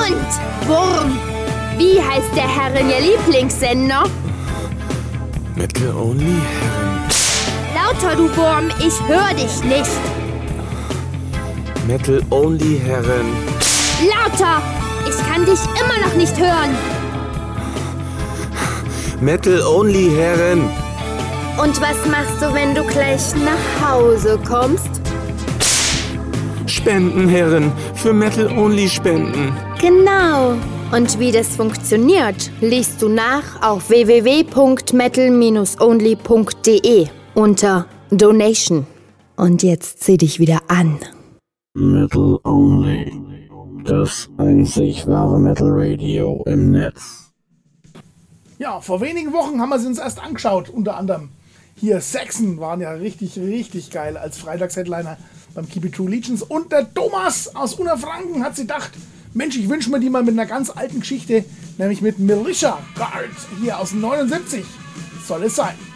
Und, Wurm, wie heißt der Herren Ihr Lieblingssender? Metal Only Herren. Lauter, du Wurm, ich hör dich nicht. Metal Only Herren. Lauter, ich kann dich immer noch nicht hören. Metal Only Herren. Und was machst du, wenn du gleich nach Hause kommst? Spenden, Herren. Für Metal Only spenden. Genau. Und wie das funktioniert, liest du nach auf www.metal-only.de unter Donation. Und jetzt zieh dich wieder an. Metal Only. Das einzig wahre Metal Radio im Netz. Ja, vor wenigen Wochen haben wir sie uns erst angeschaut, unter anderem. Hier Saxon waren ja richtig, richtig geil als Freitags-Headliner beim Keep It True Legions. Und der Thomas aus Unterfranken hat sich gedacht, Mensch, ich wünsche mir die mal mit einer ganz alten Geschichte, nämlich mit Militia Guard hier aus 79. Soll es sein.